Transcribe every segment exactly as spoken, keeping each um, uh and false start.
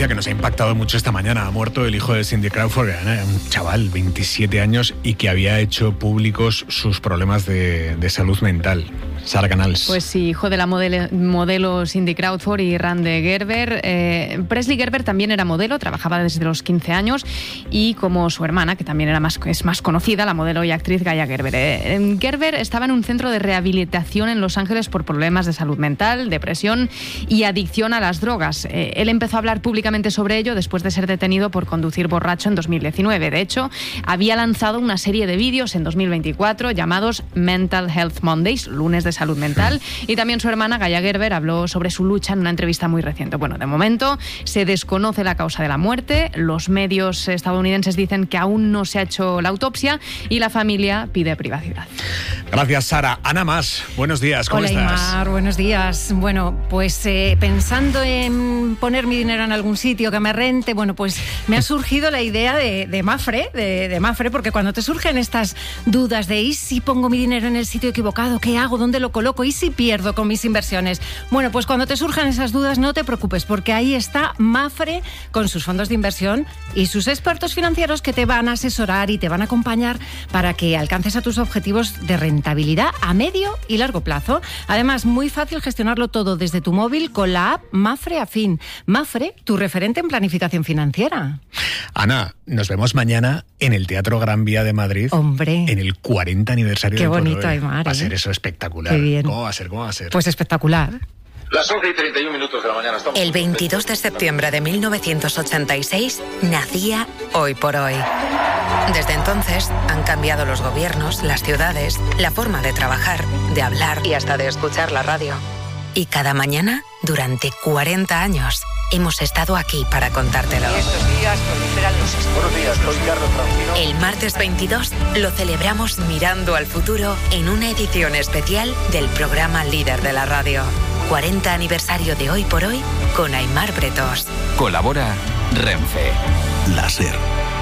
noticia que nos ha impactado mucho esta mañana. Ha muerto el hijo de Cindy Crawford, un chaval, veintisiete años, y que había hecho públicos sus problemas de, de salud mental. Sara Canals. Pues sí, hijo de la modelo, modelo Cindy Crawford y Rande Gerber. Eh, Presley Gerber también era modelo, trabajaba desde los quince años, y como su hermana, que también era más, es más conocida, la modelo y actriz Gaia Gerber. Eh, Gerber estaba en un centro de rehabilitación en Los Ángeles por problemas de salud mental, depresión y adicción a las drogas. Eh, él empezó a hablar públicamente sobre ello después de ser detenido por conducir borracho en dos mil diecinueve. De hecho, había lanzado una serie de vídeos en dos mil veinticuatro llamados Mental Health Mondays, lunes de salud mental, y también su hermana Gaia Gerber habló sobre su lucha en una entrevista muy reciente. Bueno, de momento se desconoce la causa de la muerte, los medios estadounidenses dicen que aún no se ha hecho la autopsia y la familia pide privacidad. Gracias, Sara. Ana Mas, buenos días, ¿cómo Hola, estás? Aymar, buenos días. Bueno, pues eh, pensando en poner mi dinero en algún sitio que me rente, bueno, pues me ha surgido la idea de, de Mapfre, de, de Mapfre, porque cuando te surgen estas dudas de ¿y si pongo mi dinero en el sitio equivocado? ¿Qué hago? ¿Dónde lo coloco? ¿Y si pierdo con mis inversiones? Bueno, pues cuando te surjan esas dudas no te preocupes, porque ahí está Mapfre con sus fondos de inversión y sus expertos financieros que te van a asesorar y te van a acompañar para que alcances a tus objetivos de rentabilidad a medio y largo plazo. Además, muy fácil gestionarlo todo desde tu móvil con la app Mapfre Afin. Mapfre, tu referente en planificación financiera. Ana, nos vemos mañana en el Teatro Gran Vía de Madrid. Hombre. En el cuarenta aniversario Qué del bonito, Cordobe. Aymar, Va a ¿eh? ser eso espectacular. Qué bien. ¿Cómo va a ser? ¿Cómo va a ser? Pues espectacular. Las once y treinta y un minutos de la mañana. Estamos El veintidós de septiembre de mil novecientos ochenta y seis nacía Hoy por Hoy. Desde entonces han cambiado los gobiernos, las ciudades, la forma de trabajar, de hablar y hasta de escuchar la radio. Y cada mañana, durante cuarenta años, hemos estado aquí para contártelo. Y estos días proliferan los estragos. Buenos días, soy Carlos Francino. El martes veintidós lo celebramos mirando al futuro en una edición especial del programa líder de la radio. cuarenta aniversario de Hoy por Hoy con Aymar Bretos. Colabora Renfe. Láser.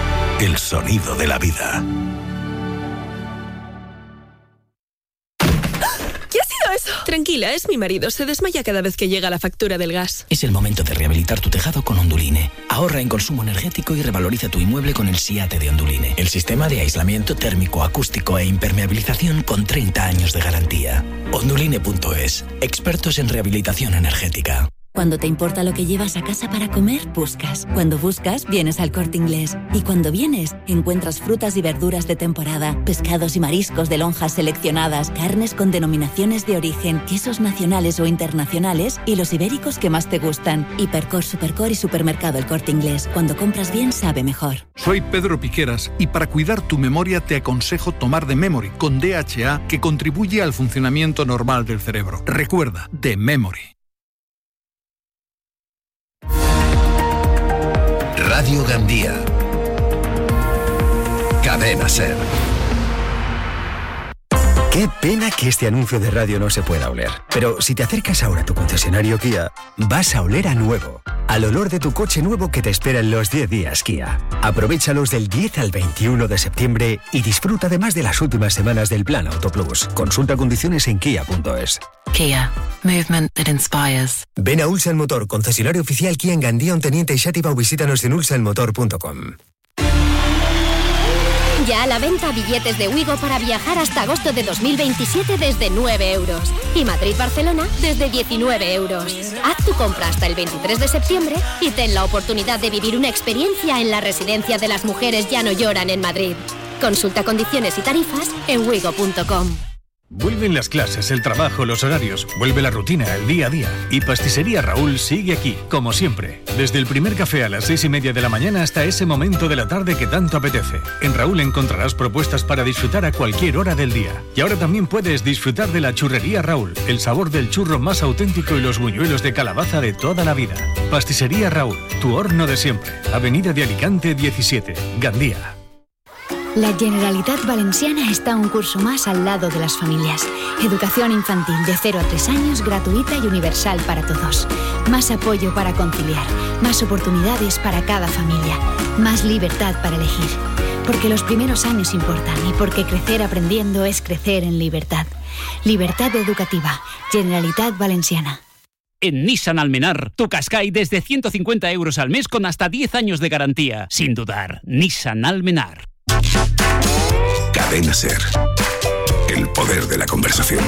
El sonido de la vida. ¿Qué ha sido eso? Tranquila, es mi marido. Se desmaya cada vez que llega la factura del gas. Es el momento de rehabilitar tu tejado con Onduline. Ahorra en consumo energético y revaloriza tu inmueble con el SIATE de Onduline. El sistema de aislamiento térmico, acústico e impermeabilización con treinta años de garantía. Onduline punto es. Expertos en rehabilitación energética. Cuando te importa lo que llevas a casa para comer, buscas. Cuando buscas, vienes al Corte Inglés. Y cuando vienes, encuentras frutas y verduras de temporada, pescados y mariscos de lonjas seleccionadas, carnes con denominaciones de origen, quesos nacionales o internacionales y los ibéricos que más te gustan. Hipercor, Supercor y Supermercado El Corte Inglés. Cuando compras bien, sabe mejor. Soy Pedro Piqueras y para cuidar tu memoria te aconsejo tomar The Memory con D H A, que contribuye al funcionamiento normal del cerebro. Recuerda, The Memory. Radio Gandía. Cadena Ser. Qué pena que este anuncio de radio no se pueda oler. Pero si te acercas ahora a tu concesionario Kia, vas a oler a nuevo. Al olor de tu coche nuevo que te espera en los diez días Kia. Aprovéchalos del diez al veintiuno de septiembre y disfruta además de las últimas semanas del Plan Auto Plus. Consulta condiciones en kia punto es. Kia. Movement that inspires. Ven a Ulsan Motor, concesionario oficial Kia en Gandía, Onteniente y Xàtiva, o visítanos en ulsan motor punto com. Ya a la venta billetes de Wigo para viajar hasta agosto de dos mil veintisiete desde nueve euros. Y Madrid-Barcelona desde diecinueve euros. Haz tu compra hasta el veintitrés de septiembre y ten la oportunidad de vivir una experiencia en la Residencia de las Mujeres Ya No Lloran en Madrid. Consulta condiciones y tarifas en wigo punto com. Vuelven las clases, el trabajo, los horarios, vuelve la rutina, el día a día. Y Pastisería Raúl sigue aquí, como siempre. Desde el primer café a las seis y media de la mañana hasta ese momento de la tarde que tanto apetece. En Raúl encontrarás propuestas para disfrutar a cualquier hora del día. Y ahora también puedes disfrutar de la churrería Raúl, el sabor del churro más auténtico y los buñuelos de calabaza de toda la vida. Pastisería Raúl, tu horno de siempre. Avenida de Alicante diecisiete, Gandía. La Generalitat Valenciana está un curso más al lado de las familias. Educación infantil de cero a tres años, gratuita y universal para todos. Más apoyo para conciliar, más oportunidades para cada familia, más libertad para elegir. Porque los primeros años importan y porque crecer aprendiendo es crecer en libertad. Libertad educativa. Generalitat Valenciana. En Nissan Almenar, tu Qashqai desde ciento cincuenta euros al mes con hasta diez años de garantía. Sin dudar, Nissan Almenar. Cadena SER. El poder de la conversación.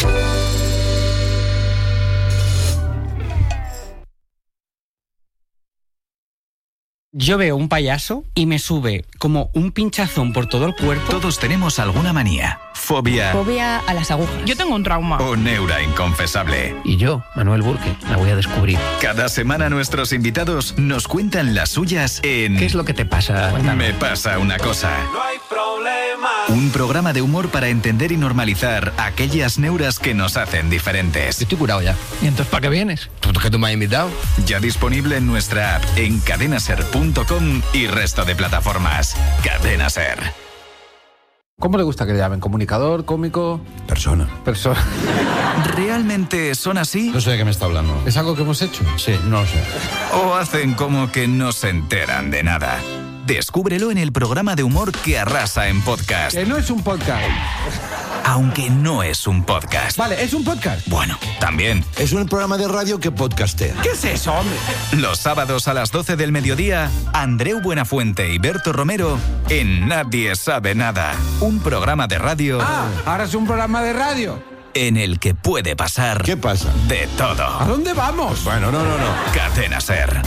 Yo veo un payaso y me sube como un pinchazón por todo el cuerpo. Todos tenemos alguna manía, fobia... Fobia a las agujas. Yo tengo un trauma. O neura inconfesable. Y yo, Manuel Burke, la voy a descubrir. Cada semana nuestros invitados nos cuentan las suyas en... ¿Qué es lo que te pasa? Cuéntame. Me pasa una cosa. No hay problema. Un programa de humor para entender y normalizar aquellas neuras que nos hacen diferentes. Yo estoy curado ya. ¿Y entonces para qué vienes? ¿Tú que tú me has invitado? Ya disponible en nuestra app, en cadenaser punto com y resto de plataformas. Cadena Ser. ¿Cómo le gusta que le llamen? ¿Comunicador, cómico? Persona. Persona. ¿Realmente son así? No sé de qué me está hablando. ¿Es algo que hemos hecho? Sí, no lo sé. ¿O hacen como que no se enteran de nada? Descúbrelo en el programa de humor que arrasa en podcast. Que no es un podcast. Aunque no es un podcast. Vale, ¿es un podcast? Bueno, también. Es un programa de radio que podcastea. ¿Qué es eso, hombre? Los sábados a las doce del mediodía, Andreu Buenafuente y Berto Romero en Nadie Sabe Nada. Un programa de radio... Ah, ahora es un programa de radio. En el que puede pasar... ¿Qué pasa? De todo. ¿A dónde vamos? Bueno, no, no, no. Cadena Ser.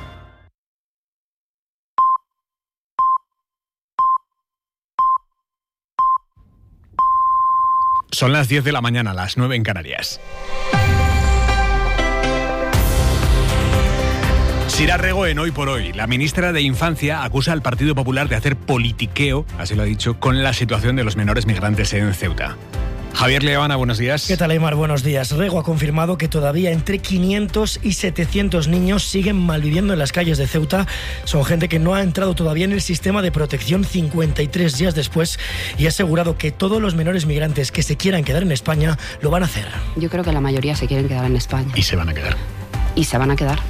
Son las diez de la mañana, las nueve en Canarias. Sira Rego en Hoy por Hoy. La ministra de Infancia acusa al Partido Popular de hacer politiqueo, así lo ha dicho, con la situación de los menores migrantes en Ceuta. Javier Leavana, buenos días. ¿Qué tal, Aymar? Buenos días. Rego ha confirmado que todavía entre quinientos y setecientos niños siguen malviviendo en las calles de Ceuta. Son gente que no ha entrado todavía en el sistema de protección cincuenta y tres días después y ha asegurado que todos los menores migrantes que se quieran quedar en España lo van a hacer. Yo creo que la mayoría se quieren quedar en España. Y se van a quedar. Y se van a quedar.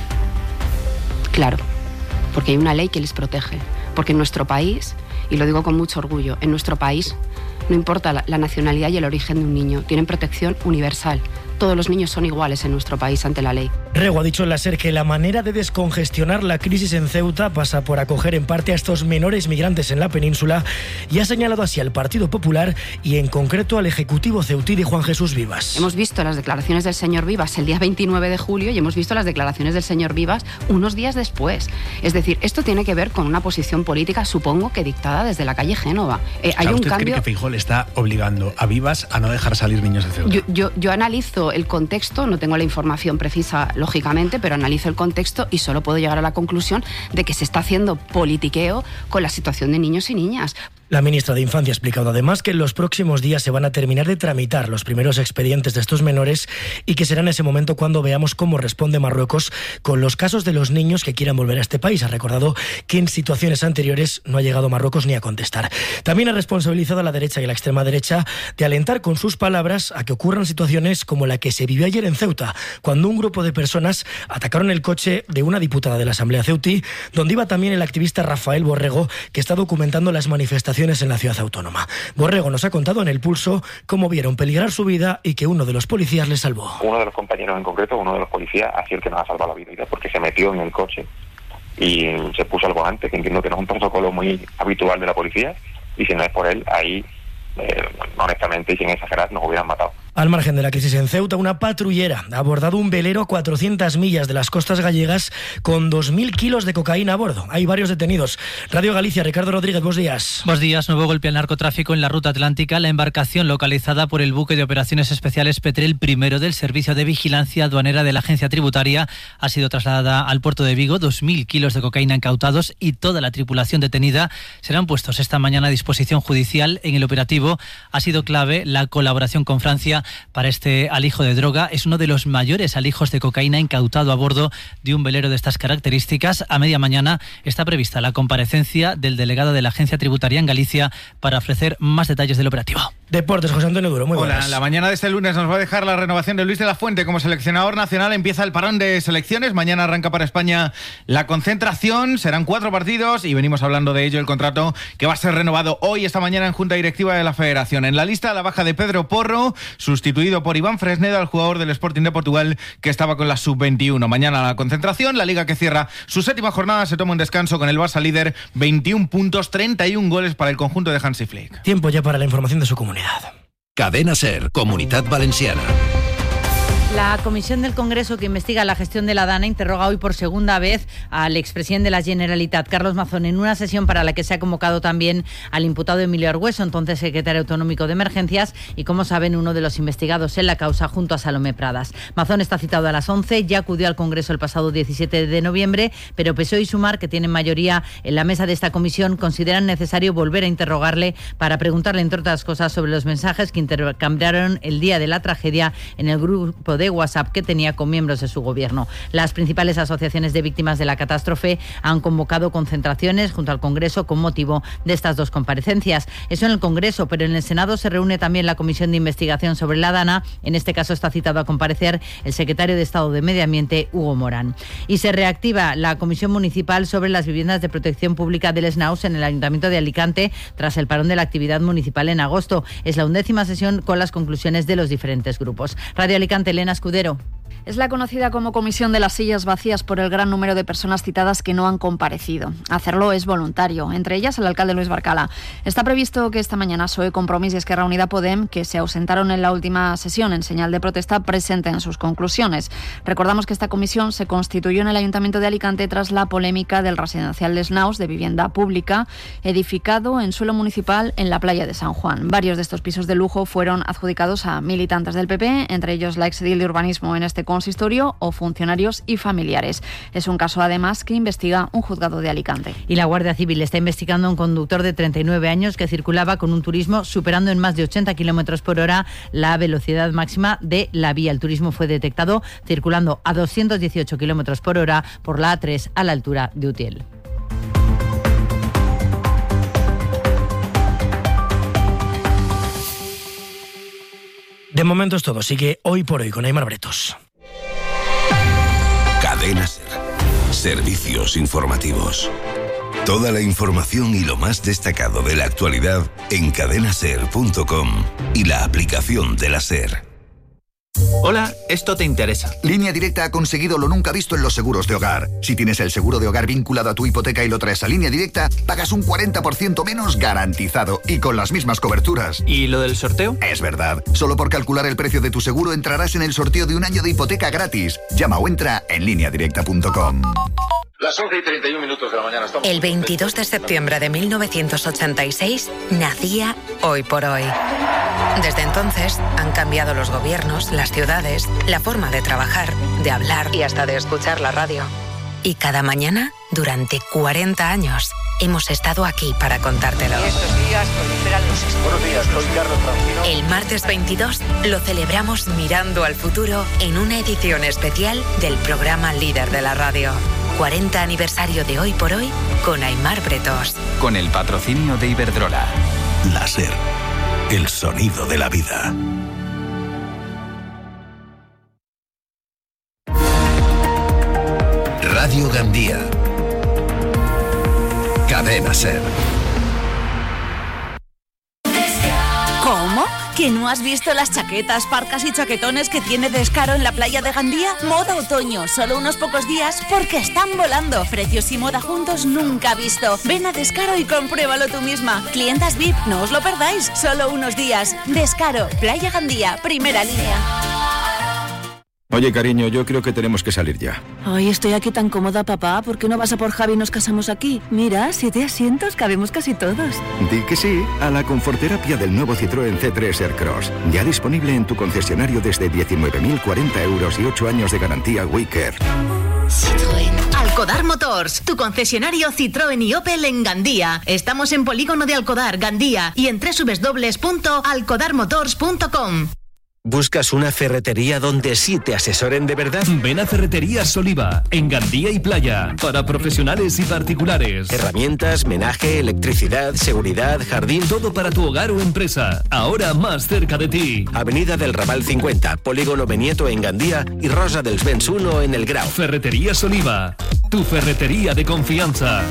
Claro, porque hay una ley que les protege. Porque en nuestro país, y lo digo con mucho orgullo, en nuestro país no importa la, la nacionalidad y el origen de un niño, tienen protección universal. Todos los niños son iguales en nuestro país ante la ley. Rego ha dicho en la SER que la manera de descongestionar la crisis en Ceuta pasa por acoger en parte a estos menores migrantes en la península y ha señalado así al Partido Popular y en concreto al Ejecutivo ceutí de Juan Jesús Vivas. Hemos visto las declaraciones del señor Vivas el día veintinueve de julio y hemos visto las declaraciones del señor Vivas unos días después. Es decir, esto tiene que ver con una posición política, supongo que dictada desde la calle Génova. Eh, hay un ¿Usted cambio... cree que Feijóo le está obligando a Vivas a no dejar salir niños de Ceuta? Yo, yo, yo analizo el contexto, no tengo la información precisa, lógicamente, pero analizo el contexto y solo puedo llegar a la conclusión de que se está haciendo politiqueo con la situación de niños y niñas. La ministra de Infancia ha explicado además que en los próximos días se van a terminar de tramitar los primeros expedientes de estos menores y que será en ese momento cuando veamos cómo responde Marruecos con los casos de los niños que quieran volver a este país. Ha recordado que en situaciones anteriores no ha llegado Marruecos ni a contestar. También ha responsabilizado a la derecha y a la extrema derecha de alentar con sus palabras a que ocurran situaciones como la que se vivió ayer en Ceuta, cuando un grupo de personas atacaron el coche de una diputada de la Asamblea ceutí, donde iba también el activista Rafael Borrego, que está documentando las manifestaciones en la ciudad autónoma. Borrego nos ha contado en El Pulso cómo vieron peligrar su vida y que uno de los policías le salvó. Uno de los compañeros en concreto, uno de los policías, ha sido el que nos ha salvado la vida, porque se metió en el coche y se puso al volante, que entiendo que no es un protocolo muy habitual de la policía, y si no es por él, ahí, eh, honestamente y sin exagerar, nos hubieran matado. Al margen de la crisis en Ceuta, una patrullera ha abordado un velero a cuatrocientas millas de las costas gallegas con dos mil kilos de cocaína a bordo. Hay varios detenidos. Radio Galicia, Ricardo Rodríguez, buenos días. Buenos días. Nuevo golpe al narcotráfico en la ruta atlántica. La embarcación localizada por el buque de operaciones especiales Petrel primero del Servicio de Vigilancia Aduanera de la Agencia Tributaria ha sido trasladada al puerto de Vigo. dos mil kilos de cocaína incautados y toda la tripulación detenida serán puestos esta mañana a disposición judicial. En el operativo ha sido clave la colaboración con Francia para este alijo de droga. Es uno de los mayores alijos de cocaína incautado a bordo de un velero de estas características. A media mañana está prevista la comparecencia del delegado de la Agencia Tributaria en Galicia para ofrecer más detalles del operativo. Deportes, José Antonio Duro, muy Hola, buenas. la mañana de este lunes nos va a dejar la renovación de Luis de la Fuente como seleccionador nacional. Empieza el parón de selecciones. Mañana arranca para España la concentración. Serán cuatro partidos y venimos hablando de ello, el contrato que va a ser renovado hoy, esta mañana, en Junta Directiva de la Federación. En la lista, la baja de Pedro Porro, sustituido por Iván Fresnedo, el jugador del Sporting de Portugal que estaba con la sub veintiuno. Mañana la concentración, la Liga que cierra su séptima jornada se toma un descanso con el Barça líder, veintiún puntos, treinta y un goles para el conjunto de Hansi Flick. Tiempo ya para la información de su comunidad. Cadena SER, Comunitat Valenciana. La Comisión del Congreso que investiga la gestión de la DANA interroga hoy por segunda vez al expresidente de la Generalitat, Carlos Mazón, en una sesión para la que se ha convocado también al imputado Emilio Argüeso, entonces secretario autonómico de Emergencias y, como saben, uno de los investigados en la causa junto a Salomé Pradas. Mazón está citado a las once, ya acudió al Congreso el pasado diecisiete de noviembre, pero P S O E y Sumar, que tienen mayoría en la mesa de esta comisión, consideran necesario volver a interrogarle para preguntarle, entre otras cosas, sobre los mensajes que intercambiaron el día de la tragedia en el grupo de de WhatsApp que tenía con miembros de su gobierno. Las principales asociaciones de víctimas de la catástrofe han convocado concentraciones junto al Congreso con motivo de estas dos comparecencias. Eso en el Congreso, pero en el Senado se reúne también la Comisión de Investigación sobre la DANA. En este caso está citado a comparecer el secretario de Estado de Medio Ambiente, Hugo Morán. Y se reactiva la Comisión Municipal sobre las viviendas de protección pública del SNAUS en el Ayuntamiento de Alicante tras el parón de la actividad municipal en agosto. Es la undécima sesión con las conclusiones de los diferentes grupos. Radio Alicante, Elena Escudero. Es la conocida como Comisión de las Sillas Vacías por el gran número de personas citadas que no han comparecido. Hacerlo es voluntario, entre ellas el alcalde Luis Barcala. Está previsto que esta mañana P S O E, Compromís y Esquerra Unida Podem, que se ausentaron en la última sesión en señal de protesta, presenten sus conclusiones. Recordamos que esta comisión se constituyó en el Ayuntamiento de Alicante tras la polémica del residencial de Snaus, de vivienda pública, edificado en suelo municipal en la playa de San Juan. Varios de estos pisos de lujo fueron adjudicados a militantes del P P, entre ellos la exedil de urbanismo en este consistorio o funcionarios y familiares. Es un caso, además, que investiga un juzgado de Alicante. Y la Guardia Civil está investigando a un conductor de treinta y nueve años que circulaba con un turismo superando en más de ochenta kilómetros por hora la velocidad máxima de la vía. El turismo fue detectado circulando a doscientos dieciocho kilómetros por hora por la A tres a la altura de Utiel. De momento es todo. Sigue Hoy por Hoy con Aimar Bretos. Cadena SER. Servicios informativos. Toda la información y lo más destacado de la actualidad en cadena ser punto com y la aplicación de la SER. Hola, esto te interesa. Línea Directa ha conseguido lo nunca visto en los seguros de hogar. Si tienes el seguro de hogar vinculado a tu hipoteca y lo traes a Línea Directa, pagas un cuarenta por ciento menos garantizado y con las mismas coberturas. ¿Y lo del sorteo? Es verdad. Solo por calcular el precio de tu seguro entrarás en el sorteo de un año de hipoteca gratis. Llama o entra en línea directa punto com. Las once y treinta y un minutos de la mañana. Estamos... El veintidós de septiembre de mil novecientos ochenta y seis nacía Hoy por Hoy. Desde entonces han cambiado los gobiernos, las ciudades, la forma de trabajar, de hablar y hasta de escuchar la radio. Y cada mañana, durante cuarenta años, hemos estado aquí para contártelo. Estos días proliferan los... Buenos días, soy Carlos Francino. El martes veintidós lo celebramos mirando al futuro en una edición especial del programa líder de la radio. cuarenta aniversario de Hoy por Hoy con Aimar Bretos. Con el patrocinio de Iberdrola. La SER. El sonido de la vida. Radio Gandía. Cadena SER. ¿Cómo? ¿Que no has visto las chaquetas, parcas y chaquetones que tiene Descaro en la playa de Gandía? Moda otoño, solo unos pocos días porque están volando. Precios y moda juntos nunca visto. Ven a Descaro y compruébalo tú misma. Clientas V I P, no os lo perdáis, solo unos días. Descaro, Playa Gandía, primera línea. Oye, cariño, yo creo que tenemos que salir ya. Ay, estoy aquí tan cómoda, papá. ¿Por qué no vas a por Javi y nos casamos aquí? Mira, siete asientos, cabemos casi todos. Di que sí a la conforterapia del nuevo Citroën C tres Aircross. Ya disponible en tu concesionario desde diecinueve mil cuarenta euros y ocho años de garantía WeCare. Citroën. Alcodar Motors, tu concesionario Citroën y Opel en Gandía. Estamos en Polígono de Alcodar, Gandía, y en doble u doble u doble u punto alcodar motors punto com. ¿Buscas una ferretería donde sí te asesoren de verdad? Ven a Ferreterías Oliva, en Gandía y Playa, para profesionales y particulares. Herramientas, menaje, electricidad, seguridad, jardín, todo para tu hogar o empresa, ahora más cerca de ti. Avenida del Raval cincuenta, Polígono Benieto en Gandía y Rosa dels Vents uno en El Grau. Ferreterías Oliva, tu ferretería de confianza.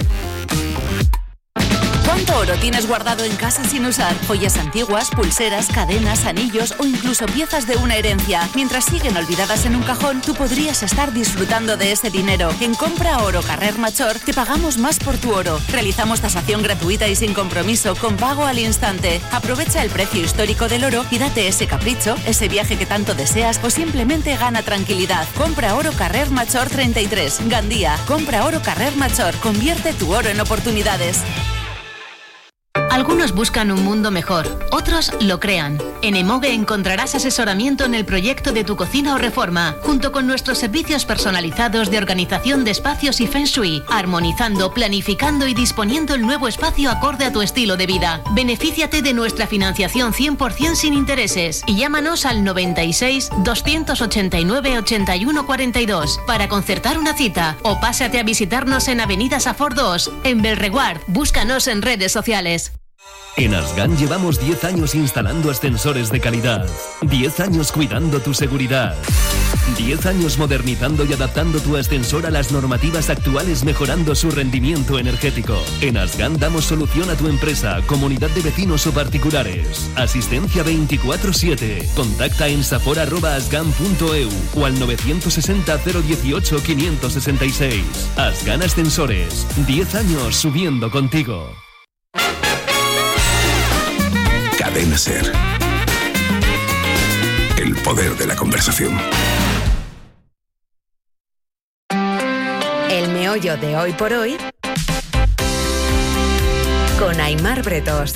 ¿Cuánto oro tienes guardado en casa sin usar? Joyas antiguas, pulseras, cadenas, anillos o incluso piezas de una herencia. Mientras siguen olvidadas en un cajón, tú podrías estar disfrutando de ese dinero. En Compra Oro Carrer Machor te pagamos más por tu oro. Realizamos tasación gratuita y sin compromiso, con pago al instante. Aprovecha el precio histórico del oro y date ese capricho, ese viaje que tanto deseas o simplemente gana tranquilidad. Compra Oro Carrer Machor treinta y tres, Gandía. Compra Oro Carrer Machor. Convierte tu oro en oportunidades. Algunos buscan un mundo mejor, otros lo crean. En Emoge encontrarás asesoramiento en el proyecto de tu cocina o reforma, junto con nuestros servicios personalizados de organización de espacios y Feng Shui, armonizando, planificando y disponiendo el nuevo espacio acorde a tu estilo de vida. Benefíciate de nuestra financiación cien por ciento sin intereses y llámanos al noventa y seis, doscientos ochenta y nueve, ochenta y uno cuarenta y dos para concertar una cita o pásate a visitarnos en Avenida Safor dos, en Belreguard. Búscanos en redes sociales. En Asgan llevamos diez años instalando ascensores de calidad, diez años cuidando tu seguridad, diez años modernizando y adaptando tu ascensor a las normativas actuales, mejorando su rendimiento energético. En Asgan damos solución a tu empresa, comunidad de vecinos o particulares. Asistencia veinticuatro siete. Contacta en safor arroba asgan punto e u o al novecientos sesenta, cero dieciocho, quinientos sesenta y seis. Asgan Ascensores, diez años subiendo contigo. Cadena SER. El poder de la conversación. El meollo de hoy por hoy con Aimar Bretos.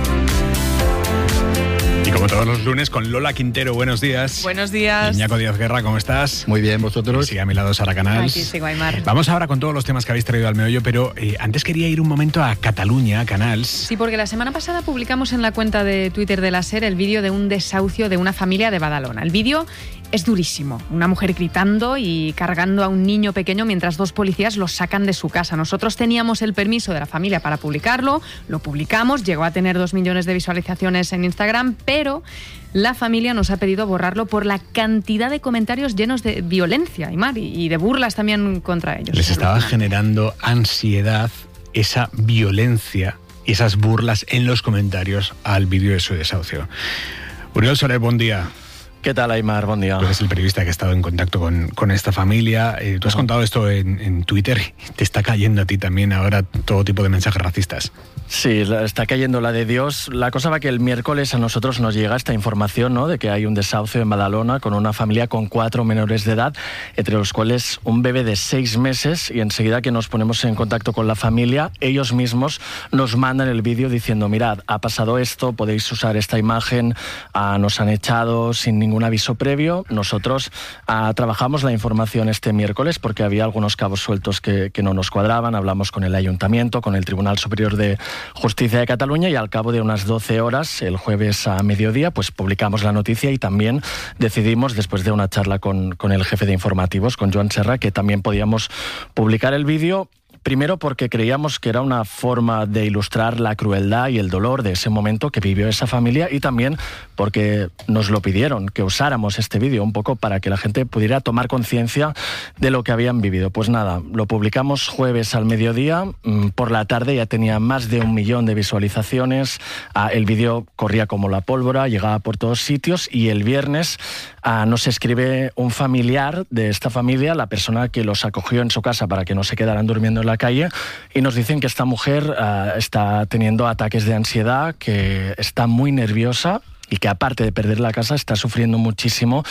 Y como todos los lunes, con Lola Quintero, buenos días. Buenos días. Iñaco Díaz Guerra, ¿cómo estás? Muy bien, ¿vosotros? Sí, a mi lado Sara Canals. Aquí sigo, Aimar. Vamos ahora con todos los temas que habéis traído al meollo, pero eh, antes quería ir un momento a Cataluña, Canals. Sí, porque la semana pasada publicamos en la cuenta de Twitter de la SER el vídeo de un desahucio de una familia de Badalona. El vídeo es durísimo. Una mujer gritando y cargando a un niño pequeño mientras dos policías lo sacan de su casa. Nosotros teníamos el permiso de la familia para publicarlo, lo publicamos, llegó a tener dos millones de visualizaciones en Instagram, pero la familia nos ha pedido borrarlo por la cantidad de comentarios llenos de violencia, Aimar, y de burlas también contra ellos. Les estaba generando ansiedad esa violencia y esas burlas en los comentarios al vídeo de su desahucio. Uriol Soler, buen día. ¿Qué tal, Aimar? Buen día. Tú eres el periodista que ha estado en contacto con, con esta familia. Eh, tú has uh-huh. contado esto en, en Twitter y te está cayendo a ti también ahora todo tipo de mensajes racistas. Sí, está cayendo la de Dios. La cosa va que el miércoles a nosotros nos llega esta información, ¿no?, de que hay un desahucio en Badalona con una familia con cuatro menores de edad, entre los cuales un bebé de seis meses, y enseguida que nos ponemos en contacto con la familia, ellos mismos nos mandan el vídeo diciendo, mirad, ha pasado esto, podéis usar esta imagen, ah, nos han echado sin ningún aviso previo. Nosotros ah, trabajamos la información este miércoles porque había algunos cabos sueltos que, que no nos cuadraban. Hablamos con el Ayuntamiento, con el Tribunal Superior de Justicia de Cataluña, y al cabo de unas doce horas, el jueves a mediodía, pues publicamos la noticia y también decidimos, después de una charla con, con el jefe de informativos, con Joan Serra, que también podíamos publicar el vídeo. Primero porque creíamos que era una forma de ilustrar la crueldad y el dolor de ese momento que vivió esa familia, y también porque nos lo pidieron, que usáramos este vídeo un poco para que la gente pudiera tomar conciencia de lo que habían vivido. Pues nada, lo publicamos jueves al mediodía, por la tarde ya tenía más de un millón de visualizaciones, el vídeo corría como la pólvora, llegaba por todos sitios, y el viernes nos escribe un familiar de esta familia, la persona que los acogió en su casa para que no se quedaran durmiendo en la calle, y nos dicen que esta mujer uh, está teniendo ataques de ansiedad, que está muy nerviosa y que aparte de perder la casa está sufriendo muchísimo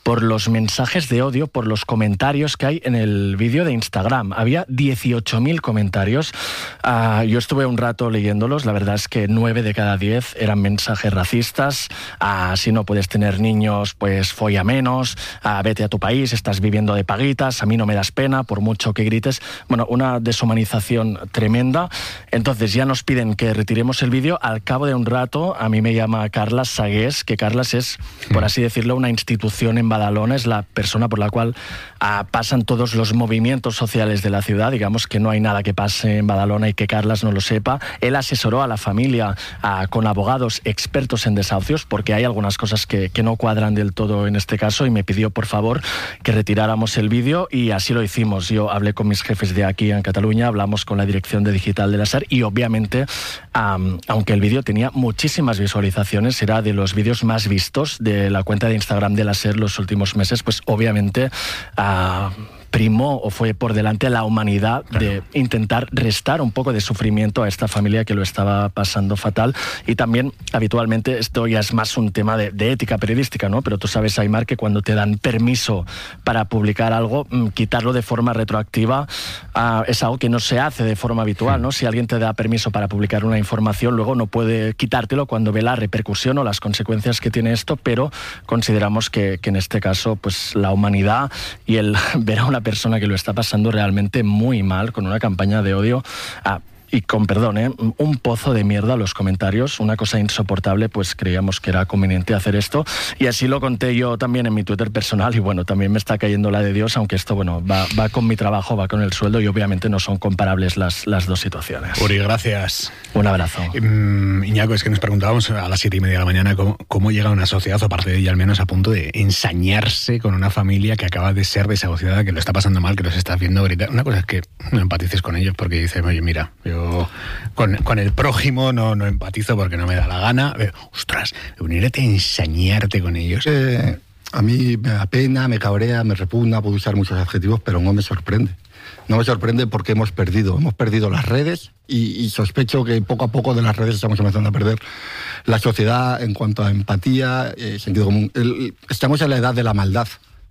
por los mensajes de odio, por los comentarios que hay en el vídeo de Instagram. Había dieciocho mil comentarios. Uh, yo estuve un rato leyéndolos. La verdad es que nueve de cada diez eran mensajes racistas. Uh, si no puedes tener niños, pues folla menos. Uh, vete a tu país, estás viviendo de paguitas. A mí no me das pena, por mucho que grites. Bueno, una deshumanización tremenda. Entonces ya nos piden que retiremos el vídeo. Al cabo de un rato, a mí me llama Carles Sagués, que Carles es, por así decirlo, una institución en Badalona. Es la persona por la cual uh, pasan todos los movimientos sociales de la ciudad. Digamos que no hay nada que pase en Badalona y que Carles no lo sepa. Él asesoró a la familia uh, con abogados expertos en desahucios, porque hay algunas cosas que, que no cuadran del todo en este caso, y me pidió por favor que retiráramos el vídeo, y así lo hicimos. Yo hablé con mis jefes de aquí en Cataluña, hablamos con la dirección de digital de la SER, y obviamente, um, aunque el vídeo tenía muchísimas visualizaciones, era de los vídeos más vistos de la cuenta de Instagram de la SER los últimos meses, pues obviamente uh, primó o fue por delante la humanidad, claro, de intentar restar un poco de sufrimiento a esta familia que lo estaba pasando fatal. Y también, habitualmente, esto ya es más un tema de, de ética periodística, ¿no? Pero tú sabes, Aimar, que cuando te dan permiso para publicar algo, mmm, quitarlo de forma retroactiva uh, es algo que no se hace de forma habitual, ¿no? Si alguien te da permiso para publicar una información, luego no puede quitártelo cuando ve la repercusión o las consecuencias que tiene esto, pero consideramos que, que en este caso, pues la humanidad y el ver a una persona que lo está pasando realmente muy mal con una campaña de odio, ah, y con perdón, ¿eh? un pozo de mierda los comentarios, una cosa insoportable, pues creíamos que era conveniente hacer esto, y así lo conté yo también en mi Twitter personal. Y bueno, también me está cayendo la de Dios, aunque esto, bueno, va, va con mi trabajo, va con el sueldo, y obviamente no son comparables las, las dos situaciones. Uri, gracias. Un abrazo. Um, Iñaco, es que nos preguntábamos a las siete y media de la mañana cómo, cómo llega una sociedad, o parte de ella al menos, a punto de ensañarse con una familia que acaba de ser desahuciada, que lo está pasando mal, que los estás viendo gritar. Una cosa es que no empatices con ellos porque dices, oye, mira, yo Con, con el prójimo no, no empatizo porque no me da la gana. Pero, ostras, unirte a ensañarte con ellos. Eh, a mí me da pena, me cabrea, me repugna, puedo usar muchos adjetivos, pero no me sorprende. No me sorprende porque hemos perdido, hemos perdido las redes, y, y sospecho que poco a poco de las redes estamos empezando a perder la sociedad en cuanto a empatía, eh, sentido común. El, estamos en la edad de la maldad.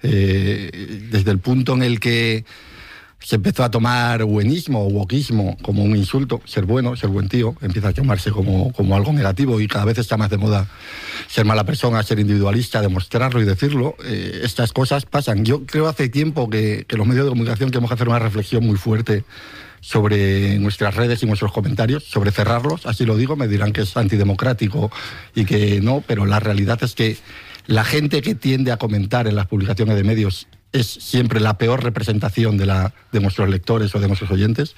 Eh, desde el punto en el que se empezó a tomar buenismo o wokismo como un insulto, ser bueno, ser buen tío, empieza a tomarse como, como algo negativo, y cada vez está más de moda ser mala persona, ser individualista, demostrarlo y decirlo. Eh, estas cosas pasan. Yo creo hace tiempo que, que los medios de comunicación tenemos que hacer una reflexión muy fuerte sobre nuestras redes y nuestros comentarios, sobre cerrarlos, así lo digo, me dirán que es antidemocrático y que no, pero la realidad es que la gente que tiende a comentar en las publicaciones de medios es siempre la peor representación de, la, de nuestros lectores o de nuestros oyentes,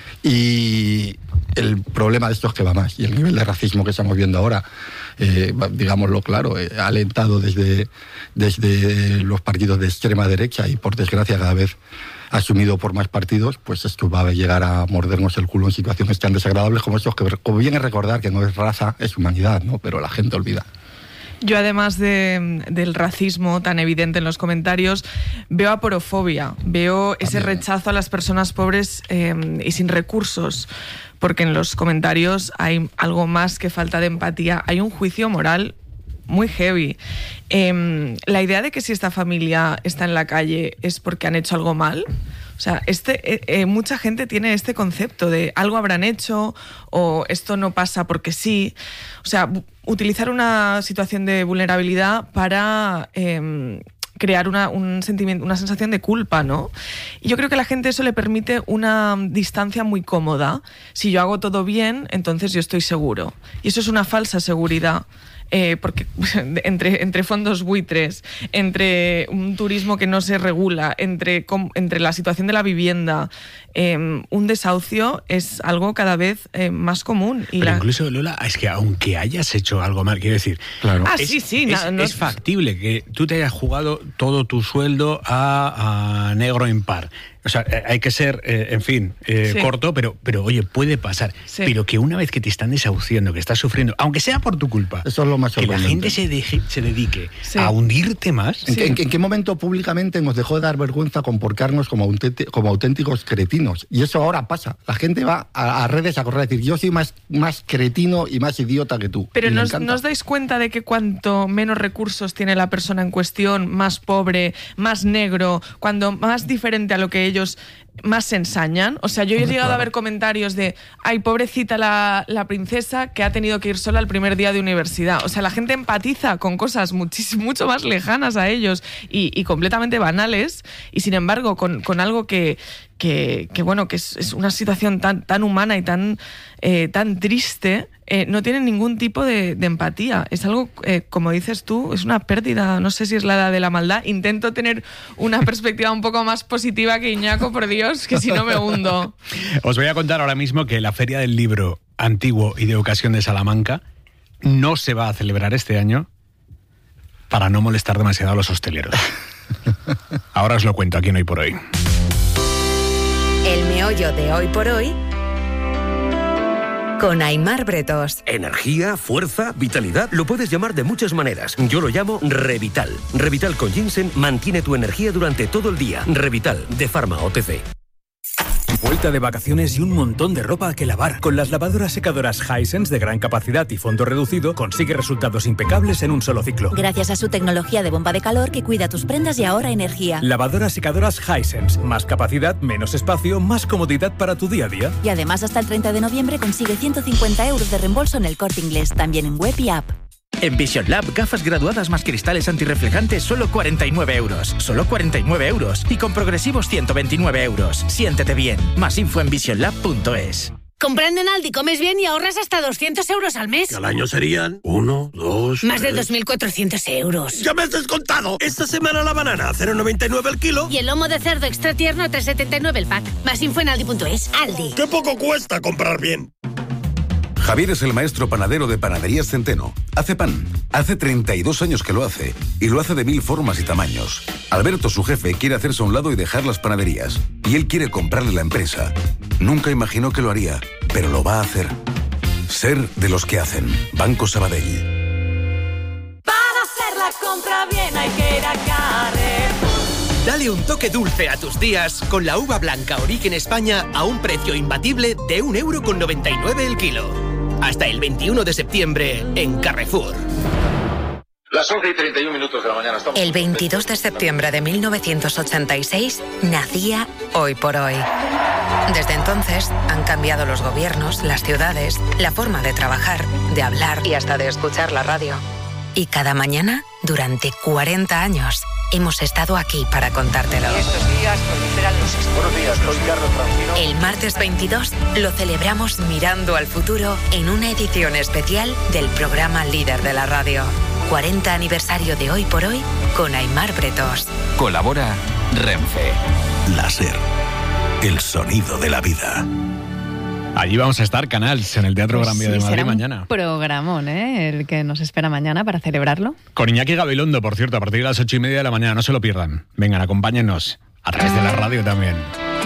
y el problema de esto es que va más, y el nivel de racismo que estamos viendo ahora, eh, digámoslo claro, eh, alentado desde, desde los partidos de extrema derecha, y por desgracia cada vez asumido por más partidos, pues esto va a llegar a mordernos el culo en situaciones tan desagradables como estos, que conviene recordar que no es raza, es humanidad, ¿no? Pero la gente olvida. Yo, además de, del racismo tan evidente en los comentarios, veo aporofobia, veo ese rechazo a las personas pobres eh, y sin recursos, porque en los comentarios hay algo más que falta de empatía, hay un juicio moral muy heavy. Eh, la idea de que si esta familia está en la calle es porque han hecho algo mal. O sea, este, eh, eh, mucha gente tiene este concepto de algo habrán hecho, o esto no pasa porque sí. O sea, utilizar una situación de vulnerabilidad para eh, crear una, un sentimiento, una sensación de culpa, ¿no? Y yo creo que a la gente eso le permite una distancia muy cómoda. Si yo hago todo bien, entonces yo estoy seguro. Y eso es una falsa seguridad. Eh, porque entre, entre fondos buitres, entre un turismo que no se regula, entre, entre la situación de la vivienda, eh, un desahucio es algo cada vez eh, más común. Y Pero la... incluso, Lola, es que aunque hayas hecho algo mal, quiero decir, claro. ah, es, sí, sí, es, no, no... es factible que tú te hayas jugado todo tu sueldo a, a negro impar. O sea, hay que ser, eh, en fin, eh, sí. corto, pero, pero oye, puede pasar. Sí. Pero que una vez que te están desahuciando, que estás sufriendo, aunque sea por tu culpa, eso es lo más que la gente se, deje, se dedique sí. a hundirte más. ¿En, sí. ¿En, ¿En qué momento públicamente nos dejó de dar vergüenza comportarnos como, auténti- como auténticos cretinos? Y eso ahora pasa. La gente va a, a redes a correr a decir, yo soy más, más cretino y más idiota que tú. Pero ¿no os dais cuenta de que cuanto menos recursos tiene la persona en cuestión, más pobre, más negro, cuando más diferente a lo que ellos más se ensañan? O sea, yo he llegado claro. a ver comentarios de, ay, pobrecita la, la princesa que ha tenido que ir sola el primer día de universidad. O sea, la gente empatiza con cosas muchísimo, mucho más lejanas a ellos y, y completamente banales, y sin embargo, con, con algo que, que, que bueno, que es, es una situación tan, tan humana y tan, eh, tan triste, eh, no tienen ningún tipo de, de empatía. Es algo, eh, como dices tú, es una pérdida. No sé si es la edad de la maldad. Intento tener una perspectiva un poco más positiva que Iñaco, por Dios, que si no me hundo. Os voy a contar ahora mismo que la Feria del Libro Antiguo y de Ocasión de Salamanca no se va a celebrar este año para no molestar demasiado a los hosteleros. Ahora os lo cuento aquí en Hoy por Hoy. El meollo de Hoy por Hoy con Aimar Bretos. Energía, fuerza, vitalidad, lo puedes llamar de muchas maneras. Yo lo llamo Revital. Revital con ginseng mantiene tu energía durante todo el día. Revital, de Pharma O T C. Vuelta de vacaciones y un montón de ropa que lavar. Con las lavadoras secadoras Hisense de gran capacidad y fondo reducido, consigue resultados impecables en un solo ciclo. Gracias a su tecnología de bomba de calor que cuida tus prendas y ahorra energía. Lavadoras secadoras Hisense. Más capacidad, menos espacio, más comodidad para tu día a día. Y además hasta el treinta de noviembre consigue ciento cincuenta euros de reembolso en El Corte Inglés, también en web y app. En Vision Lab, gafas graduadas más cristales antirreflejantes, solo cuarenta y nueve euros. Solo cuarenta y nueve euros. Y con progresivos ciento veintinueve euros. Siéntete bien. Más info en vision lab punto es. Comprando en Aldi comes bien y ahorras hasta doscientos euros al mes. Que al año serían uno, dos... Más tres. De dos mil cuatrocientos euros. ¡Ya me has descontado! Esta semana la banana a cero coma noventa y nueve el kilo. Y el lomo de cerdo extra tierno a tres coma setenta y nueve el pack. Más info en aldi punto es. Aldi. ¡Qué poco cuesta comprar bien! Javier es el maestro panadero de Panaderías Centeno. Hace pan. Hace treinta y dos años que lo hace. Y lo hace de mil formas y tamaños. Alberto, su jefe, quiere hacerse a un lado y dejar las panaderías. Y él quiere comprarle la empresa. Nunca imaginó que lo haría, pero lo va a hacer. Ser de los que hacen. Banco Sabadell. Para hacer la compra bien hay que ir a Carrefour. Dale un toque dulce a tus días con la uva blanca Origen España a un precio imbatible de un euro con noventa y nueve el kilo. Hasta el veintiuno de septiembre en Carrefour. Las once y treinta y un minutos de la mañana. Estamos... El veintidós de septiembre de mil novecientos ochenta y seis nacía Hoy por Hoy. Desde entonces han cambiado los gobiernos, las ciudades, la forma de trabajar, de hablar y hasta de escuchar la radio. Y cada mañana, durante cuarenta años, hemos estado aquí para contártelo. Y estos días proliferan los esporos. Buenos días, soy Carlos Francino. El martes veintidós lo celebramos mirando al futuro en una edición especial del programa líder de la radio. cuarenta aniversario de Hoy por Hoy con Aimar Bretos. Colabora Renfe. Láser. El sonido de la vida. Allí vamos a estar, Canals, en el Teatro Pues Gran Vía sí, de Madrid será un mañana. Programón, ¿eh? El que nos espera mañana para celebrarlo. Con Iñaki Gabilondo, por cierto, a partir de las ocho y media de la mañana, no se lo pierdan. Vengan, acompáñennos a través de la radio también.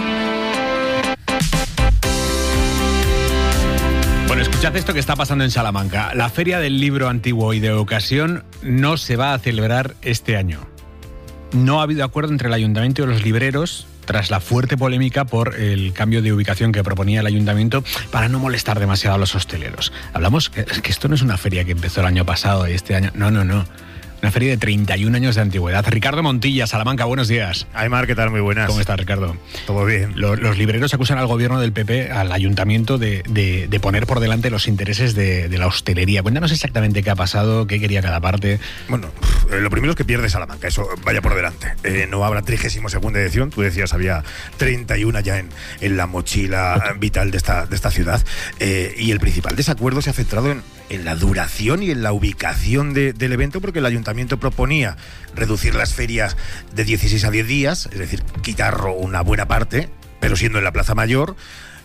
Bueno, escuchad esto que está pasando en Salamanca. La Feria del Libro Antiguo y de Ocasión no se va a celebrar este año. No ha habido acuerdo entre el Ayuntamiento y los libreros tras la fuerte polémica por el cambio de ubicación que proponía el Ayuntamiento para no molestar demasiado a los hosteleros. Hablamos que, que esto no es una feria que empezó el año pasado y este año... No, no, no. Una feria de treinta y un años de antigüedad. Ricardo Montilla, Salamanca, buenos días. Aimar, ¿qué tal? Muy buenas. ¿Cómo estás, Ricardo? Todo bien. Los, los libreros acusan al gobierno del P P, al ayuntamiento, de, de, de poner por delante los intereses de, de la hostelería. Cuéntanos exactamente qué ha pasado, qué quería cada parte. Bueno, eh, lo primero es que pierde Salamanca, eso vaya por delante. Eh, no habrá trigésima segunda edición, tú decías había treinta y una ya en, en la mochila vital de esta, de esta ciudad. Eh, y el principal desacuerdo se ha centrado en, en la duración y en la ubicación de, del evento, porque el ayuntamiento proponía reducir las ferias de dieciséis a diez días, es decir, quitar una buena parte, pero siendo en la Plaza Mayor.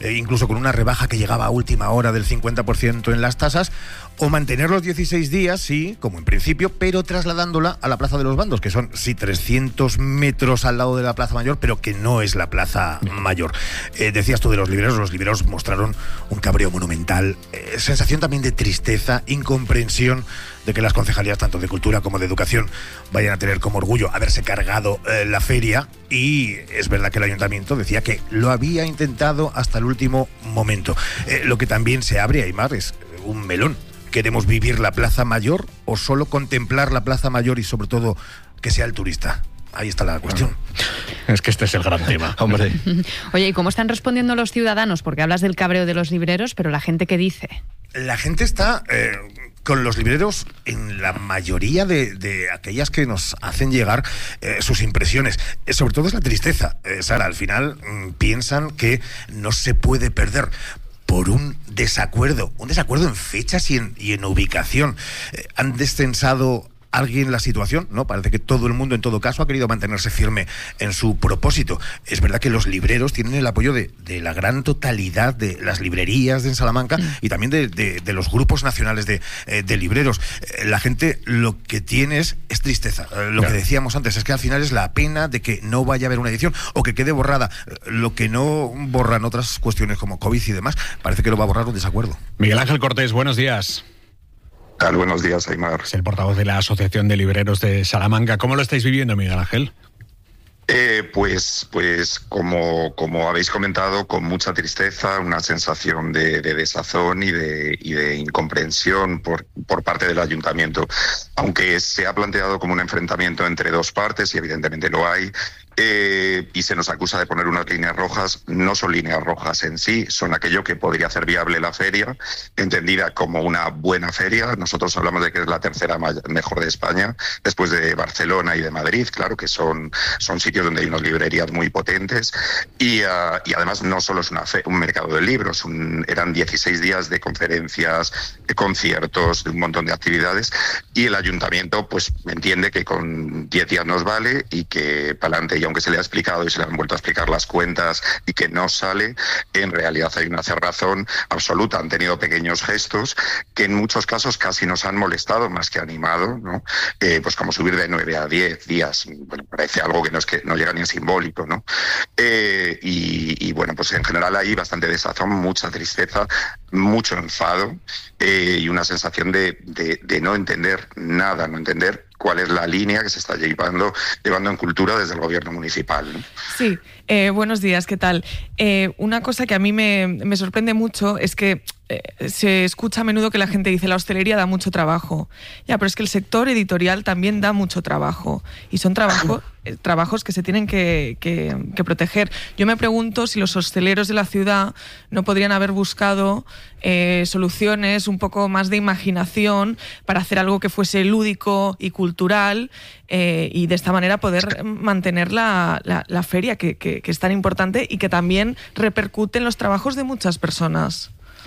eh, incluso con una rebaja que llegaba a última hora del cincuenta por ciento en las tasas, o mantener los dieciséis días, sí, como en principio, pero trasladándola a la Plaza de los Bandos, que son, sí, trescientos metros al lado de la Plaza Mayor, pero que no es la Plaza Mayor. Eh, decías tú de los libreros, los libreros mostraron un cabreo monumental, eh, sensación también de tristeza, incomprensión de que las concejalías tanto de Cultura como de Educación vayan a tener como orgullo haberse cargado eh, la feria, y es verdad que el Ayuntamiento decía que lo había intentado hasta el último momento. Eh, lo que también se abre, Aimar, es un melón. ¿Queremos vivir la Plaza Mayor o solo contemplar la Plaza Mayor y sobre todo que sea el turista? Ahí está la cuestión. Es que este es el gran tema. Hombre. Oye, ¿y cómo están respondiendo los ciudadanos? Porque hablas del cabreo de los libreros, pero la gente, ¿qué dice? La gente está eh, con los libreros en la mayoría de, de aquellas que nos hacen llegar eh, sus impresiones. Eh, sobre todo es la tristeza. Eh, Sara, al final mmm, piensan que no se puede perder por un desacuerdo, un desacuerdo en fechas y en, y en ubicación. Eh, han descensado alguien la situación, ¿no? Parece que todo el mundo, en todo caso, ha querido mantenerse firme en su propósito. Es verdad que los libreros tienen el apoyo de, de la gran totalidad de las librerías de Salamanca mm. y también de, de, de los grupos nacionales de, eh, de libreros. Eh, la gente lo que tiene es, es tristeza. Eh, lo claro. que decíamos antes es que al final es la pena de que no vaya a haber una edición o que quede borrada. Eh, lo que no borran otras cuestiones como COVID y demás, parece que lo va a borrar un desacuerdo. Miguel Ángel Cortés, buenos días. Tal, buenos días, Aimar. Es el portavoz de la Asociación de Libreros de Salamanca. ¿Cómo lo estáis viviendo, Miguel Ángel? Eh, pues, pues como, como habéis comentado, con mucha tristeza, una sensación de, de desazón y de, y de incomprensión por, por parte del Ayuntamiento. Aunque se ha planteado como un enfrentamiento entre dos partes, y evidentemente lo hay, Eh, y se nos acusa de poner unas líneas rojas. No son líneas rojas en sí, son aquello que podría hacer viable la feria, entendida como una buena feria. Nosotros hablamos de que es la tercera mejor de España, después de Barcelona y de Madrid, claro que son, son sitios donde hay unas librerías muy potentes, y, uh, y además no solo es una fe, un mercado de libros, un, eran dieciséis días de conferencias, de conciertos, de un montón de actividades, y el Ayuntamiento pues entiende que con diez días nos vale y que para adelante. Y aunque se le ha explicado y se le han vuelto a explicar las cuentas y que no sale, en realidad hay una cerrazón absoluta. Han tenido pequeños gestos que en muchos casos casi nos han molestado más que animado, ¿no? Eh, pues como subir de nueve a diez días, bueno, parece algo que no es que no llega ni a simbólico, ¿no? Eh, y, y bueno, pues en general hay bastante desazón, mucha tristeza, mucho enfado eh, y una sensación de, de, de no entender nada, no entender cuál es la línea que se está llevando, llevando en cultura desde el gobierno municipal, ¿no? Sí, eh, buenos días, ¿qué tal? Eh, una cosa que a mí me, me sorprende mucho es que eh, se escucha a menudo que la gente dice la hostelería da mucho trabajo. Ya, pero es que el sector editorial también da mucho trabajo y son trabajo, eh, trabajos que se tienen que, que, que proteger. Yo me pregunto si los hosteleros de la ciudad no podrían haber buscado eh, soluciones, un poco más de imaginación para hacer algo que fuese lúdico y cultural eh, y de esta manera poder mantener la, la, la feria que, que, que es tan importante y que también repercute en los trabajos de muchas personas.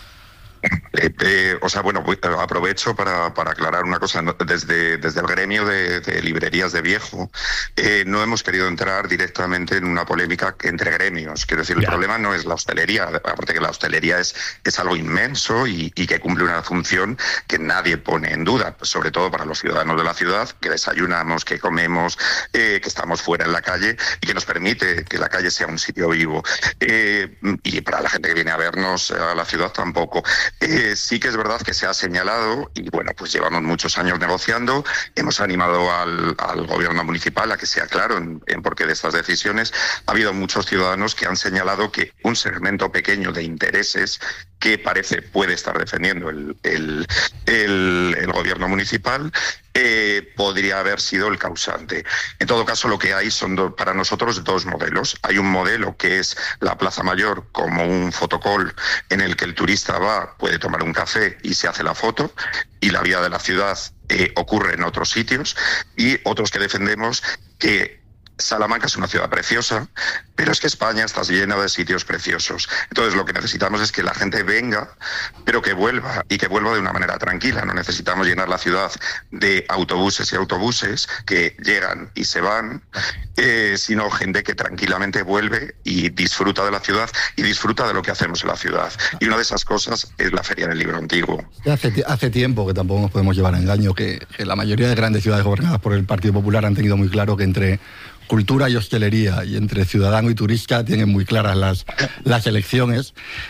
Eh, eh, o sea, bueno, aprovecho para, para aclarar una cosa. Desde, desde el gremio de, de librerías de viejo eh, no hemos querido entrar directamente en una polémica entre gremios. Quiero decir, el yeah. problema no es la hostelería, aparte que la hostelería es, es algo inmenso y, y que cumple una función que nadie pone en duda, sobre todo para los ciudadanos de la ciudad, que desayunamos, que comemos, eh, que estamos fuera en la calle y que nos permite que la calle sea un sitio vivo. Eh, y para la gente que viene a vernos a la ciudad tampoco. Eh, sí que es verdad que se ha señalado, y bueno, pues llevamos muchos años negociando, hemos animado al, al gobierno municipal a que sea claro en, en por qué de estas decisiones. Ha habido muchos ciudadanos que han señalado que un segmento pequeño de intereses que parece puede estar defendiendo el, el, el, el gobierno municipal eh, podría haber sido el causante. En todo caso, lo que hay son do, para nosotros dos modelos. Hay un modelo que es la Plaza Mayor como un fotocall en el que el turista va, puede tomar un café y se hace la foto, y la vida de la ciudad eh, ocurre en otros sitios, y otros que defendemos que Salamanca es una ciudad preciosa, pero es que España está llena de sitios preciosos. Entonces lo que necesitamos es que la gente venga, pero que vuelva, y que vuelva de una manera tranquila. No necesitamos llenar la ciudad de autobuses y autobuses que llegan y se van, eh, sino gente que tranquilamente vuelve y disfruta de la ciudad y disfruta de lo que hacemos en la ciudad. Y una de esas cosas es la Feria del Libro Antiguo. Hace, hace tiempo que tampoco nos podemos llevar a engaño que, que la mayoría de grandes ciudades gobernadas por el Partido Popular han tenido muy claro que entre cultura y hostelería y entre ciudadano y turista tienen muy claras las, las elecciones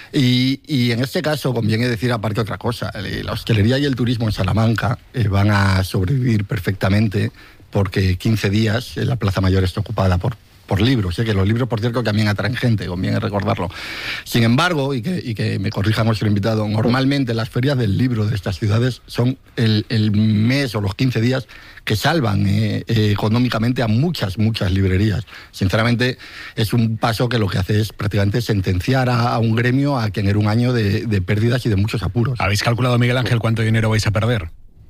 y, y en este caso conviene decir aparte otra cosa. La hostelería y el turismo en Salamanca eh, van a sobrevivir perfectamente porque quince días la Plaza Mayor está ocupada por por libros, ¿eh? Que los libros, por cierto, también atraen gente, conviene recordarlo. Sin embargo, y que, y que me corrija nuestro invitado, normalmente las ferias del libro de estas ciudades son el, el mes o los quince días que salvan eh, eh, económicamente a muchas, muchas librerías. Sinceramente, es un paso que lo que hace es prácticamente sentenciar a, a un gremio a tener un año de, de pérdidas y de muchos apuros. ¿Habéis calculado, Miguel Ángel, cuánto dinero vais a perder?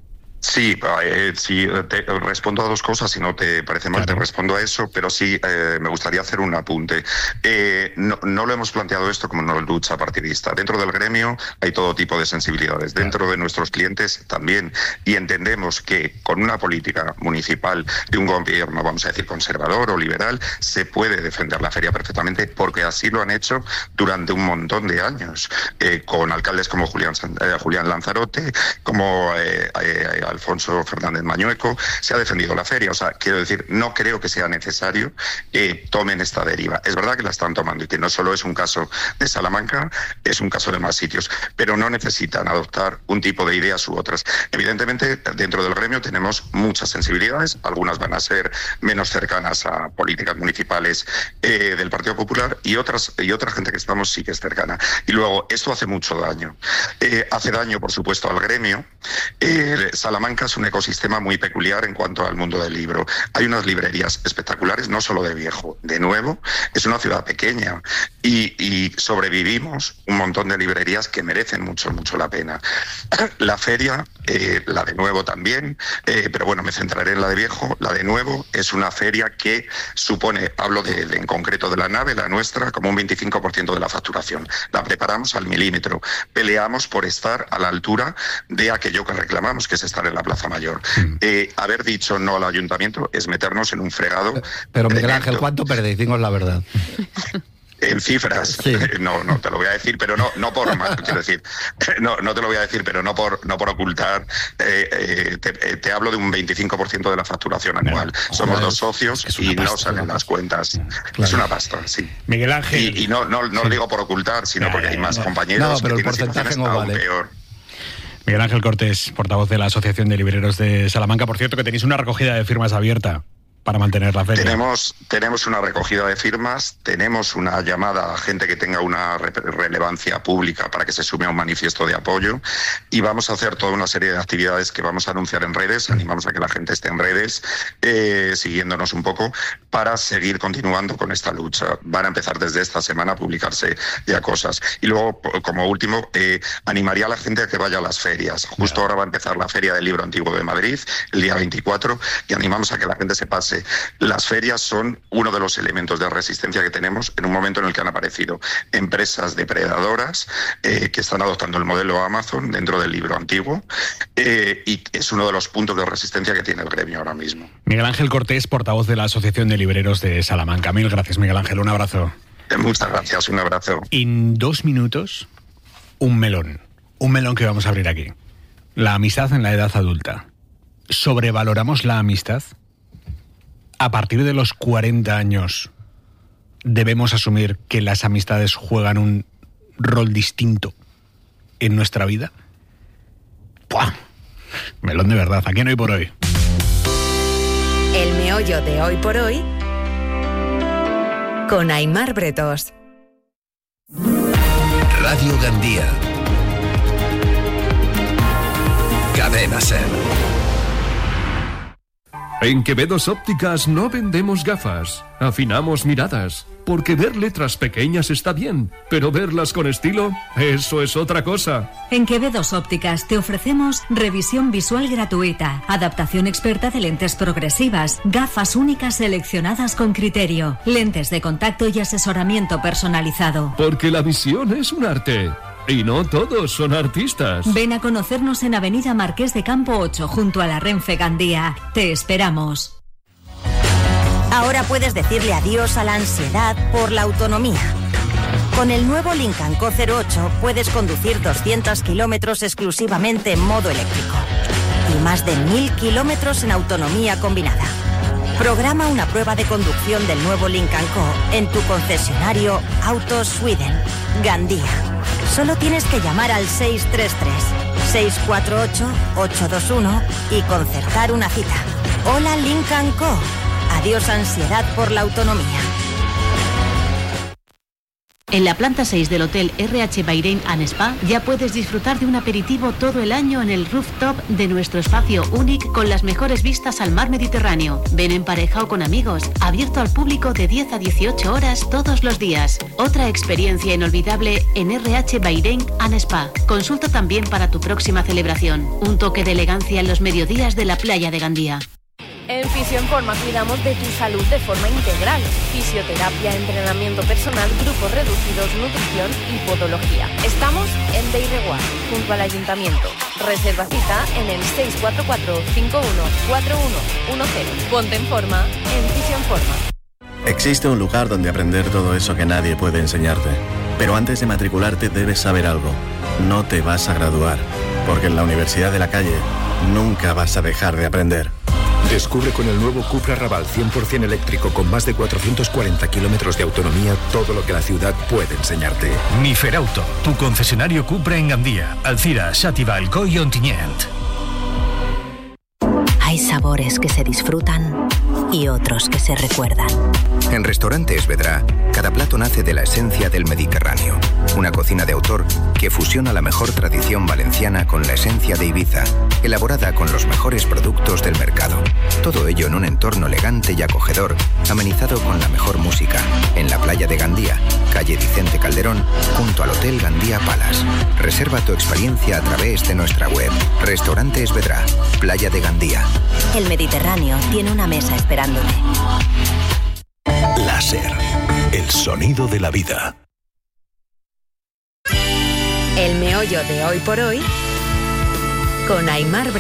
Sí, eh, sí, te respondo a dos cosas, si no te parece mal, claro. Te respondo a eso, pero sí eh, me gustaría hacer un apunte. Eh, no, no lo hemos planteado esto como una lucha partidista. Dentro del gremio hay todo tipo de sensibilidades, dentro claro. de nuestros clientes también, y entendemos que con una política municipal de un gobierno, vamos a decir, conservador o liberal, se puede defender la feria perfectamente, porque así lo han hecho durante un montón de años, eh, con alcaldes como Julián, eh, Julián Lanzarote, como eh, eh, Alfonso Fernández Mañueco, se ha defendido la feria. O sea, quiero decir, no creo que sea necesario que tomen esta deriva. Es verdad que la están tomando y que no solo es un caso de Salamanca, es un caso de más sitios, pero no necesitan adoptar un tipo de ideas u otras. Evidentemente, dentro del gremio tenemos muchas sensibilidades, algunas van a ser menos cercanas a políticas municipales eh, del Partido Popular y otras y otra gente que estamos sí que es cercana. Y luego, esto hace mucho daño. Eh, hace daño, por supuesto, al gremio. Eh, Salamanca es un ecosistema muy peculiar en cuanto al mundo del libro. Hay unas librerías espectaculares, no solo de viejo, de nuevo. Es una ciudad pequeña y, y sobrevivimos un montón de librerías que merecen mucho, mucho la pena. La feria, eh, la de nuevo también, eh, pero bueno, me centraré en la de viejo. La de nuevo es una feria que supone, hablo de, de, en concreto de la nave, la nuestra, como un veinticinco por ciento de la facturación. La preparamos al milímetro. Peleamos por estar a la altura de aquello que reclamamos, que es estar en la Plaza Mayor. Mm. Eh, haber dicho no al ayuntamiento es meternos en un fregado. Pero Miguel Ángel, ¿cuánto perdéis? Dinos la verdad. En cifras, sí. no, no te lo voy a decir, pero no, no por más, quiero decir, no, no te lo voy a decir, pero no por, no por ocultar. Eh, eh, te, te hablo de un veinticinco por ciento de la facturación anual. No, Somos joder, dos socios y pasta, no salen las cuentas. Claro. Es una pasta, sí. Miguel Ángel. Y, y no, no, no sí. lo digo por ocultar, sino porque hay más no, compañeros no, pero que el porcentaje no vale. Peor. Miguel Ángel Cortés, portavoz de la Asociación de Libreros de Salamanca. Por cierto, que tenéis una recogida de firmas abierta para mantener la feria. Tenemos, tenemos una recogida de firmas, tenemos una llamada a gente que tenga una re relevancia pública para que se sume a un manifiesto de apoyo y vamos a hacer toda una serie de actividades que vamos a anunciar en redes. Animamos a que la gente esté en redes, eh, siguiéndonos un poco, para seguir continuando con esta lucha. Van a empezar desde esta semana a publicarse ya cosas. Y luego, como último, eh, animaría a la gente a que vaya a las ferias. Justo ahora va a empezar la Feria del Libro Antiguo de Madrid, el día veinticuatro, y animamos a que la gente se pase. Las ferias son uno de los elementos de resistencia que tenemos en un momento en el que han aparecido empresas depredadoras eh, que están adoptando el modelo Amazon dentro del libro antiguo eh, y es uno de los puntos de resistencia que tiene el gremio ahora mismo. Miguel Ángel Cortés, portavoz de la Asociación de Libreros de Salamanca. Mil gracias, Miguel Ángel. Un abrazo. Eh, muchas gracias. Un abrazo. En dos minutos, un melón. Un melón que vamos a abrir aquí. La amistad en la edad adulta. ¿Sobrevaloramos la amistad? A partir de los cuarenta años, debemos asumir que las amistades juegan un rol distinto en nuestra vida. ¡Puah! Melón de verdad, aquí no hay por hoy. El meollo de hoy por hoy con Aimar Bretos. Radio Gandía. Cadena Ser. En Quevedos Ópticas no vendemos gafas, afinamos miradas. Porque ver letras pequeñas está bien, pero verlas con estilo, eso es otra cosa. En Quevedos Ópticas te ofrecemos revisión visual gratuita, adaptación experta de lentes progresivas, gafas únicas seleccionadas con criterio, lentes de contacto y asesoramiento personalizado. Porque la visión es un arte. Y no todos son artistas. Ven a conocernos en Avenida Marqués de Campo ocho, junto a la Renfe Gandía. Te esperamos. Ahora puedes decirle adiós a la ansiedad por la autonomía. Con el nuevo Lincoln Co cero ocho puedes conducir doscientos kilómetros exclusivamente en modo eléctrico y más de mil kilómetros en autonomía combinada. Programa una prueba de conducción del nuevo Lincoln Co en tu concesionario Autos Sweden, Gandía. Solo tienes que llamar al seis tres tres, seis cuatro ocho, ocho dos uno y concertar una cita. Hola Lincoln Co. Adiós ansiedad por la autonomía. En la planta seis del Hotel R H Bahrein and Spa ya puedes disfrutar de un aperitivo todo el año en el rooftop de nuestro espacio único con las mejores vistas al mar Mediterráneo. Ven en pareja o con amigos, abierto al público de diez a dieciocho horas todos los días. Otra experiencia inolvidable en R H Bahrein and Spa. Consulta también para tu próxima celebración. Un toque de elegancia en los mediodías de la playa de Gandía. En Fisioinforma cuidamos de tu salud de forma integral. Fisioterapia, entrenamiento personal, grupos reducidos, nutrición y podología. Estamos en Beireguá, junto al Ayuntamiento. Reserva cita en el seis cuatro cuatro, cinco uno, cuatro uno uno cero. Ponte en forma en Fisioinforma. Existe un lugar donde aprender todo eso que nadie puede enseñarte. Pero antes de matricularte debes saber algo. No te vas a graduar, porque en la Universidad de la Calle nunca vas a dejar de aprender. Descubre con el nuevo Cupra Raval cien por ciento eléctrico con más de cuatrocientos cuarenta kilómetros de autonomía todo lo que la ciudad puede enseñarte. Miferauto, tu concesionario Cupra en Gandía, Alcira, Xàtiva, Alcoi y Ontinyent. Hay sabores que se disfrutan y otros que se recuerdan. En Restaurantes Vedrà, cada plato nace de la esencia del Mediterráneo. Una cocina de autor que fusiona la mejor tradición valenciana con la esencia de Ibiza, elaborada con los mejores productos del mercado. Todo ello en un entorno elegante y acogedor, amenizado con la mejor música, en la playa de Gandía, calle Vicente Calderón, junto al Hotel Gandía Palace. Reserva tu experiencia a través de nuestra web. Restaurantes Vedrà, playa de Gandía. El Mediterráneo tiene una mesa esperándote. Láser, el sonido de la vida. El meollo de hoy por hoy con Aimar